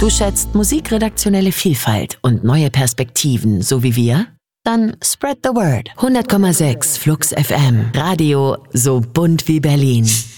Du schätzt musikredaktionelle Vielfalt und neue Perspektiven, so wie wir? Dann spread the word. 100,6 Flux FM. Radio so bunt wie Berlin.